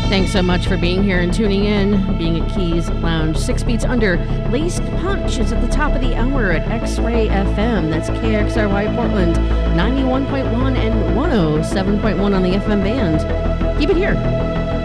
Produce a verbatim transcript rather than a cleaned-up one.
Thanks so much for being here and tuning in. Being at Keys Lounge. Six Beats Under. Laced Punch is at the top of the hour at X-Ray F M. That's K X R Y Portland, ninety-one point one and one oh seven point one on the F M band. Keep it here.